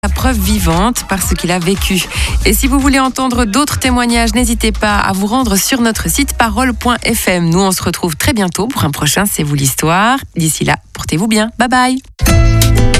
La preuve vivante par ce qu'il a vécu. Et si vous voulez entendre d'autres témoignages, n'hésitez pas à vous rendre sur notre site parole.fm. Nous, on se retrouve très bientôt pour un prochain C'est vous l'histoire. D'ici là, portez-vous bien. Bye bye.